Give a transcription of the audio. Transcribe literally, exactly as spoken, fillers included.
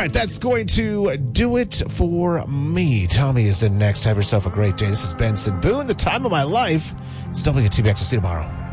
right, that's going to do it for me. Tommy is in next. Have yourself a great day. This is Benson Boone, the time of my life. It's W T B X. We'll see you tomorrow.